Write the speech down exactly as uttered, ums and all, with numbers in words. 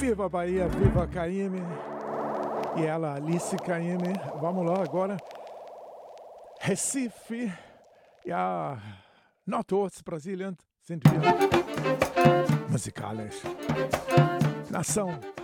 Viva Bahia, viva Caymmi. E ela, Alice Caymmi. Vamos lá agora. Recife. Ja, Nordoost-Brasilien sind wir musikalisch. Nação